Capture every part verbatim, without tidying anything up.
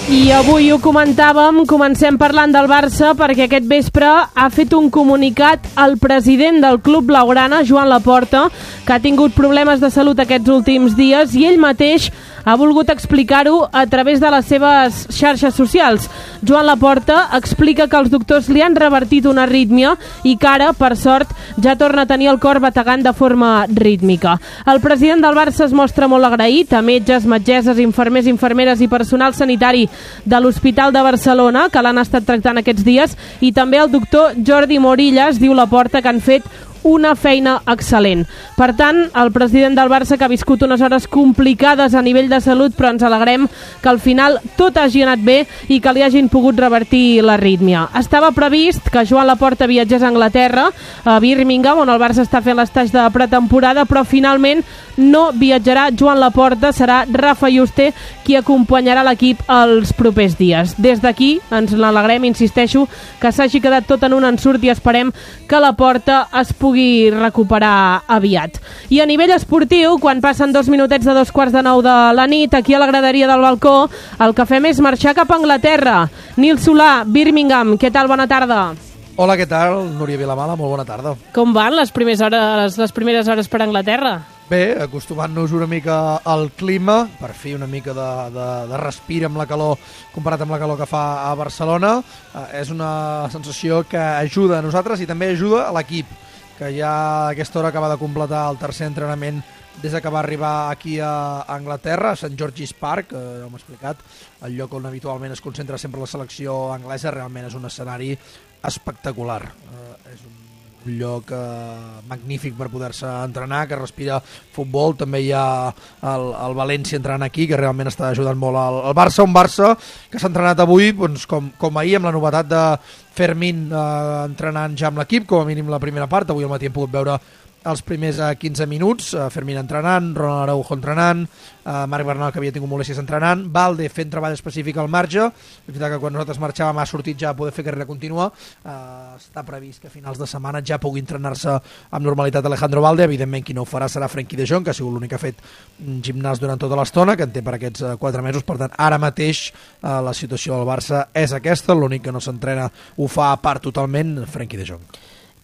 I avui ho comentàvem, comencem parlant del Barça perquè aquest vespre ha fet un comunicat al president del club blaugrana, Joan Laporta, que ha tingut problemes de salut aquests últims dies i ell mateix ha volgut explicar-ho a través de les seves xarxes socials. Joan Laporta explica que els doctors li han revertit una arrítmia i que ara, per sort, ja torna a tenir el cor bategant de forma rítmica. El president del Barça es mostra molt agraït a metges, metgesses, infermers, infermeres i personal sanitari de l'Hospital de Barcelona, que l'han estat tractant aquests dies, i també el doctor Jordi Morillas, diu Laporta, que han fet una feina excel·lent. Per tant, el president del Barça, que ha viscut unes hores complicades a nivell de salut, però ens alegrem que al final tot hagi anat bé i que li hagin pogut revertir l'arrítmia. Estava previst que Joan Laporta viatgés a Anglaterra, a Birmingham, on el Barça està fent l'estatge de pretemporada, però finalment no viatjarà Joan Laporta, serà Rafa Yuste qui acompanyarà l'equip els propers dies. Des d'aquí ens n'alegrem, insisteixo, que s'hagi quedat tot en un ensurt i esperem que Laporta es pugui recuperar aviat. I a nivell esportiu, quan passen dos minutets de dos quarts de nou de la nit, aquí a la graderia del balcó, el que fem és marxar cap a Anglaterra. Nil Solà, Birmingham, què tal? Bona tarda. Hola, què tal? Núria Vilamala, molt bona tarda. Com van les primeres hores, les primeres hores per Anglaterra? Bé, acostumant-nos una mica al clima, per fi una mica de, de, de respir amb la calor comparat amb la calor que fa a Barcelona. Eh, és una sensació que ajuda a nosaltres i també ajuda a l'equip, que ja a aquesta hora acaba de completar el tercer entrenament des que va arribar aquí a Anglaterra, a Sant George's Park, eh, ja ho hem explicat, el lloc on habitualment es concentra sempre la selecció anglesa. Realment és un escenari espectacular, eh, és un un lloc eh, magnífic per poder-se entrenar, que respira futbol. També hi ha el, el València entrenant aquí, que realment està ajudant molt al, al Barça, un Barça que s'ha entrenat avui doncs, com, com ahir, amb la novetat de Fermín eh, entrenant ja amb l'equip, com a mínim la primera part. Avui al matí hem pogut veure els primers quinze minuts, eh, Fermín entrenant, Ronald Araujo entrenant, eh, Marc Bernal, que havia tingut molèsties entrenant, Valde fent treball específic al marge. És veritat que quan nosaltres marxàvem ha sortit ja a poder fer carrera contínua. Eh, està previst que a finals de setmana ja pugui entrenar-se amb normalitat Alejandro Valde. Evidentment qui no ho farà serà Frenkie de Jong, que ha sigut l'únic que ha fet gimnàs durant tota l'estona, que en té per aquests quatre mesos. Per tant, ara mateix eh, la situació del Barça és aquesta, l'únic que no s'entrena ho fa a part totalment Frenkie de Jong.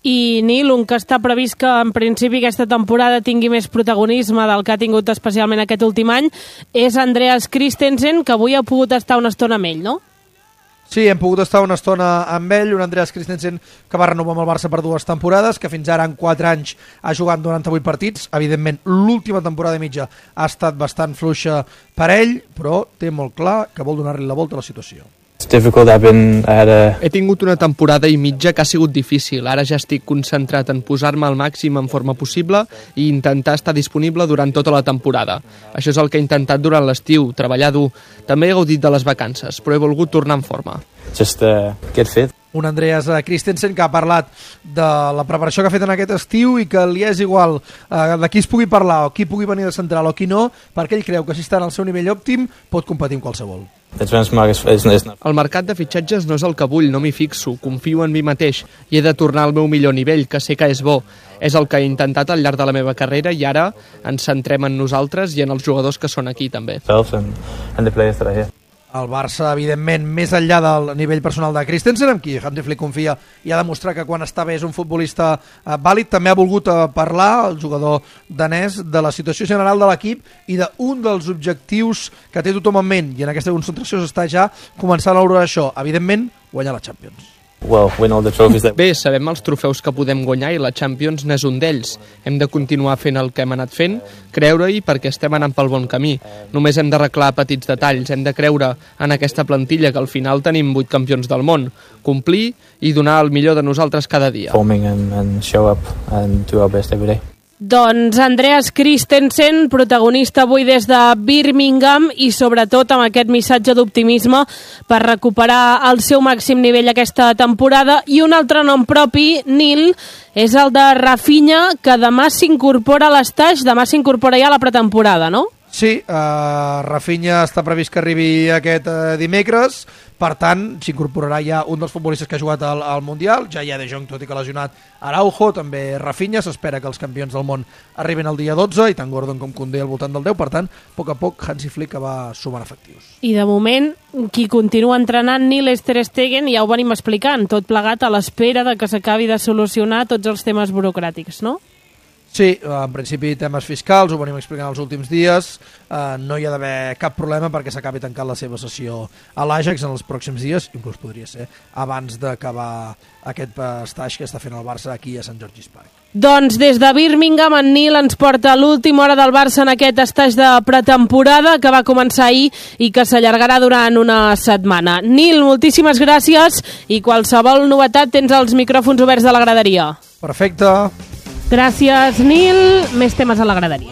I Nil, un que està previst que en principi aquesta temporada tingui més protagonisme del que ha tingut especialment aquest últim any, és Andreas Christensen, que avui ha pogut estar una estona amb ell, no? Sí, hem pogut estar una estona amb ell, un Andreas Christensen que va renovar amb el Barça per dues temporades, que fins ara en quatre anys ha jugat noranta-vuit partits. Evidentment, l'última temporada i mitja ha estat bastant fluixa per ell, però té molt clar que vol donar-li la volta a la situació. He tingut una temporada i mitja que ha sigut difícil. Ara ja estic concentrat en posar-me al màxim en forma possible i intentar estar disponible durant tota la temporada. Això és el que he intentat durant l'estiu, treballar dur. També he gaudit de les vacances, però he volgut tornar en forma. Just uh, get fit. Un Andreas Christensen que ha parlat de la preparació que ha fet en aquest estiu i que li és igual eh, de qui es pugui parlar o qui pugui venir de central o qui no, perquè ell creu que si està en el seu nivell òptim pot competir amb qualsevol. El mercat de fitxatges no és el que vull, no m'hi fixo, confio en mi mateix i he de tornar al meu millor nivell, que sé que és bo. És el que he intentat al llarg de la meva carrera i ara ens centrem en nosaltres i en els jugadors que són aquí també. El Barça, evidentment, més enllà del nivell personal de Christensen, amb qui Hansi Flick confia i ha demostrat que quan està bé és un futbolista eh, vàlid, també ha volgut eh, parlar, el jugador danès, de la situació general de l'equip i d'un dels objectius que té tothom en ment, i en aquesta concentració s'està ja començant a veure això, evidentment, guanyar la Champions. Well, Bé, sabem els trofeus que podem guanyar i la Champions n'és un d'ells. Hem de continuar fent el que hem anat fent, creure-hi perquè estem anant pel bon camí. Només hem d'arreglar petits detalls, hem de creure en aquesta plantilla que al final tenim vuit campions del món, complir i donar el millor de nosaltres cada dia. Doncs Andreas Christensen, protagonista avui des de Birmingham i sobretot amb aquest missatge d'optimisme per recuperar el seu màxim nivell aquesta temporada. I un altre nom propi, Nil, és el de Rafinha, que demà s'incorpora a l'estatge, demà s'incorpora ja a la pretemporada, no? Sí, uh, Rafinha està previst que arribi aquest uh, dimecres, per tant s'incorporarà ja un dels futbolistes que ha jugat al, al Mundial, ja hi ha De Jong, tot i que lesionat Araujo, també Rafinha. S'espera que els campions del món arribin el dia dotze i tant Gordon com Koundé al voltant del deu, per tant, a poc a poc Hansi Flick va sumant efectius. I de moment, qui continua entrenant Nil és Ter Stegen, ja ho venim explicant, tot plegat a l'espera de que s'acabi de solucionar tots els temes burocràtics, no? Sí, en principi temes fiscals, ho venim explicant els últims dies, eh, no hi ha d'haver cap problema perquè s'acabi tancant la seva sessió a l'Ajax en els pròxims dies, inclús podria ser abans d'acabar aquest estatge que està fent el Barça aquí a Sant George's Park. Doncs des de Birmingham, en Nil ens porta l'última hora del Barça en aquest estatge de pretemporada que va començar ahir i que s'allargarà durant una setmana. Nil, moltíssimes gràcies i qualsevol novetat tens els micròfons oberts de la graderia. Perfecte. Gràcies, Nil. Més temes a la graderia.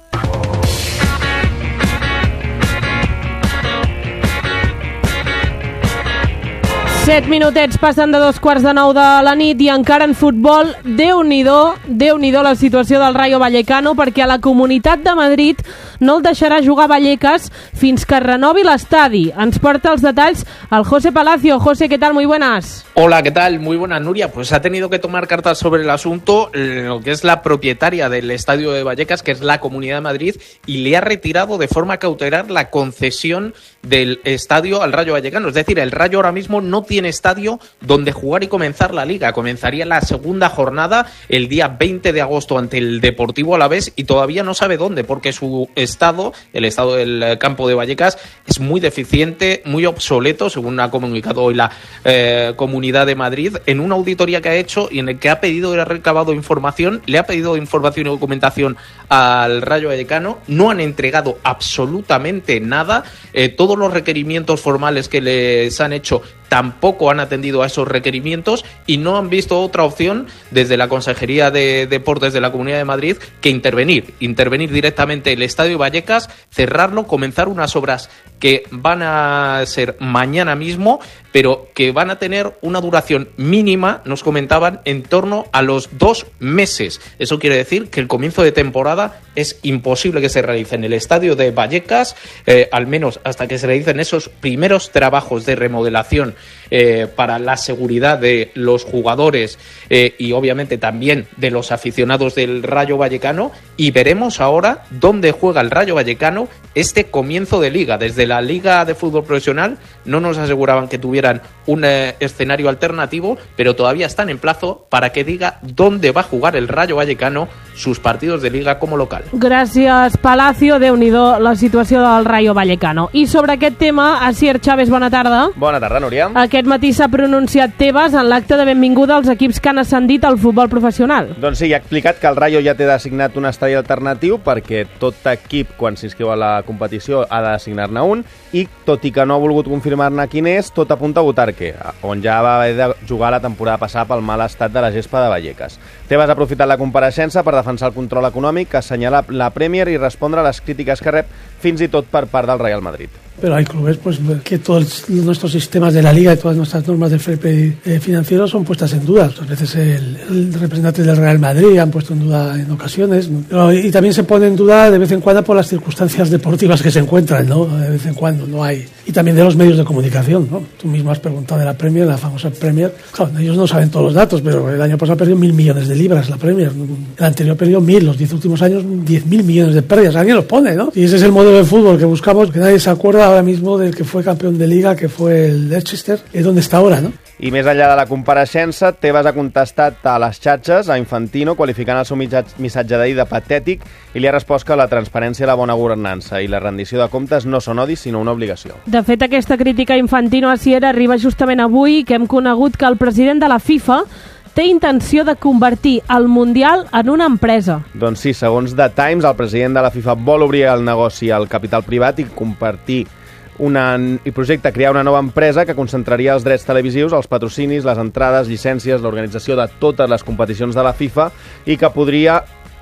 Set minutets passen de dos quarts de nou de la nit i encara en futbol, Déu-n'hi-do, Déu-n'hi-do la situació del Rayo Vallecano, perquè a la Comunitat de Madrid no el deixarà jugar Vallecas fins que renovi l'estadi. Ens porta els detalls el José Palacio. José, ¿qué tal? Muy buenas. Hola, ¿qué tal? Muy buenas, Nuria. Pues ha tenido que tomar cartas sobre el asunto lo que es la propietaria del estadio de Vallecas, que es la Comunidad de Madrid, y le ha retirado de forma cautelar la concesión del estadio al Rayo Vallecano. Es decir, el Rayo ahora mismo no tiene estadio donde jugar y comenzar la Liga. Comenzaría la segunda jornada el día veinte de agosto ante el Deportivo Alavés y todavía no sabe dónde, porque su estado, el estado del campo de Vallecas, es muy deficiente, muy obsoleto, según ha comunicado hoy la eh, Comunidad de Madrid, en una auditoría que ha hecho y en el que ha pedido y ha recabado información, le ha pedido información y documentación al Rayo Vallecano. No han entregado absolutamente nada. Eh, todos los requerimientos formales que les han hecho tampoco han atendido a esos requerimientos y no han visto otra opción desde la Consejería de Deportes de la Comunidad de Madrid que intervenir, intervenir directamente el Estadio Vallecas, cerrarlo, comenzar unas obras que van a ser mañana mismo, pero que van a tener una duración mínima, nos comentaban, en torno a los dos meses. Eso quiere decir que el comienzo de temporada es imposible que se realice en el estadio de Vallecas, eh, al menos hasta que se realicen esos primeros trabajos de remodelación eh, para la seguridad de los jugadores eh, y obviamente también de los aficionados del Rayo Vallecano, y veremos ahora dónde juega el Rayo Vallecano este comienzo de liga. Desde la Liga de Fútbol Profesional no nos aseguraban que tuvieran un eh, escenario alternativo, pero todavía están en plazo para que diga dónde va a jugar el Rayo Vallecano sus partidos de liga como local. Gràcies, Palacio. Déu-n'hi-do la situació del Rayo Vallecano. I sobre aquest tema, Asier Chávez, bona tarda. Bona tarda, Núria. Aquest matí s'ha pronunciat Tebas en l'acte de benvinguda als equips que han ascendit al futbol professional. Doncs sí, ha explicat que el Rayo ja té designat un estadi alternatiu perquè tot equip, quan s'inscriu a la competició, ha de designar-ne un, i tot i que no ha volgut confirmar-ne quin és, tot apunta a Butarque, on ja va haver de jugar la temporada passada pel mal estat de la gespa de Vallecas. Tebas ha aprofitat la compareixença per defensar el control econòmic, assenyalar la Premier i respondre a les crítiques que rep fins i tot per part del Real Madrid. Pero hay clubes pues que todos nuestros sistemas de la liga y todas nuestras normas del fair play eh, financiero son puestas en duda. A veces el, el representante del Real Madrid han puesto en duda en ocasiones, ¿no? Pero, y también se pone en duda de vez en cuando por las circunstancias deportivas que se encuentran, ¿no? De vez en cuando no hay. Y también de los medios de comunicación, ¿no? Tú mismo has preguntado de la Premier, la famosa Premier. Claro, ellos no saben todos los datos, pero el año pasado perdió mil millones de libras la Premier. El anterior perdió mil, los diez últimos años diez mil millones de pérdidas. Alguien los pone, ¿no? Y ese es el modelo de fútbol que buscamos, que nadie se acuerda ahora mismo del que fue campeón de liga, que fue el Leicester, és on està ara, no? I més enllà de la compareixença, Tebas ha contestat a les xarxes, a Infantino, qualificant el seu missatge d'ahir de patètic, i li ha respost que la transparència i la bona governança i la rendició de comptes no són odis, sinó una obligació. De fet, aquesta crítica a Infantino a Sierra arriba justament avui, que hem conegut que el president de la FIFA té intenció de convertir el Mundial en una empresa. Doncs sí, segons The Times, el president de la FIFA vol obrir el negoci al capital privat i compartir una, i projecta crear una nova empresa que concentraria els drets televisius, els patrocinis, les entrades, llicències, l'organització de totes les competicions de la FIFA i que podria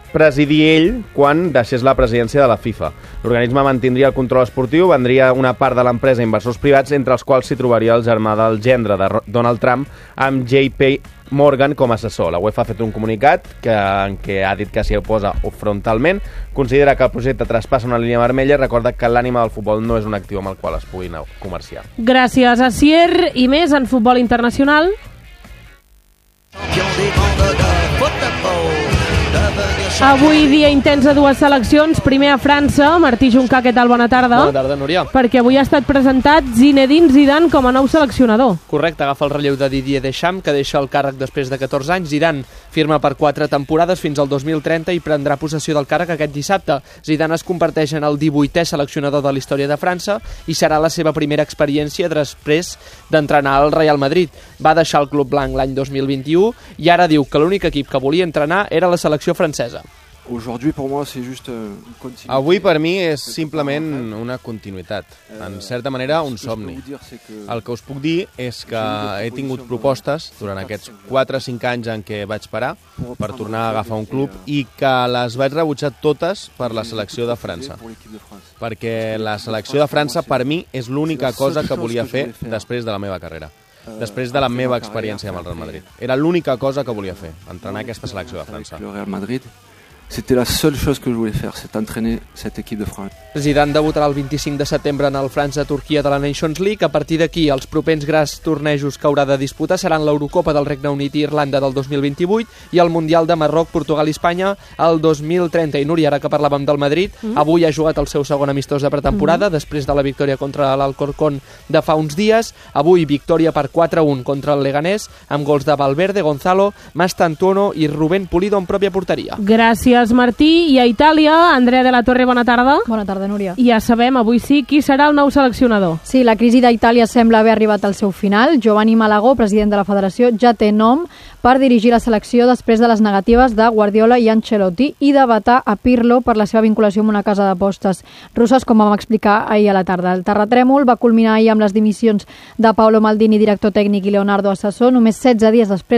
presidir ell quan deixés la presidència de la FIFA. L'organisme mantindria el control esportiu, vendria una part de l'empresa a inversors privats, entre els quals s'hi trobaria el germà del gendre de Donald Trump, amb J P Morgan com a assessor. La UEFA ha fet un comunicat que, en què ha dit que s'hi oposa frontalment, considera que el projecte traspassa una línia vermella i recorda que l'ànima del futbol no és un actiu amb el qual es pugui comerciar. Gràcies, Asier. I més en futbol internacional. Avui dia intens de dues seleccions, primer a França. Martí Juncà, què tal? Bona tarda. Bona tarda, Núria. Perquè avui ha estat presentat Zinedine Zidane com a nou seleccionador. Correcte, agafa el relleu de Didier Deschamps, que deixa el càrrec després de catorze anys. Zidane firma per quatre temporades fins al dos mil trenta i prendrà possessió del càrrec aquest dissabte. Zidane es converteix en el divuitè seleccionador de la història de França i serà la seva primera experiència després d'entrenar al Real Madrid. Va deixar el club blanc l'any dos mil vint-i-u i ara diu que l'únic equip que volia entrenar era la selecció francesa. Avui per mi és simplement una continuïtat, en certa manera un somni. El que us puc dir és que he tingut propostes durant aquests quatre o cinc anys en què vaig parar per tornar a agafar un club i que les vaig rebutjar totes per la selecció de França. Perquè la selecció de França per mi és l'única cosa que volia fer després de la meva carrera. Després de la meva experiència amb el Real Madrid. Era l'única cosa que volia fer, entrenar aquesta selecció de França. C'était la seule chose que je voulais faire, c'est entraîner cette équipe de France. Zidane debutarà el vint-i-cinc de setembre en el França-Turquia de la Nations League. A partir d'aquí, els propers grans tornejos que haurà de disputar seran l'Eurocopa del Regne Unit i Irlanda del dos mil vint-i-vuit i el Mundial de Marroc, Portugal i Espanya el dos mil trenta. I Núria, ara que parlàvem del Madrid, mm. avui ha jugat el seu segon amistós de pretemporada, mm. després de la victòria contra l'Alcorcón de fa uns dies. Avui, victòria per quatre a un contra el Leganés, amb gols de Valverde, Gonzalo, Mastantuono i Rubén Pulido en pròpia porteria. Gràcies, Martí. I a Itàlia, Andrea de la Torre, bona tarda. Bona tarda, Núria. I ja sabem, avui sí, qui serà el nou seleccionador. Sí, la crisi d'Itàlia sembla haver arribat al seu final. Giovanni Malagó, president de la federació, ja té nom per dirigir la selecció després de les negatives de Guardiola i Ancelotti i de vetar a Pirlo per la seva vinculació amb una casa d'apostes russes, com vam explicar ahir a la tarda. El terratrèmol va culminar ahir amb les dimissions de Paolo Maldini, director tècnic, i Leonardo, assessor, només setze dies després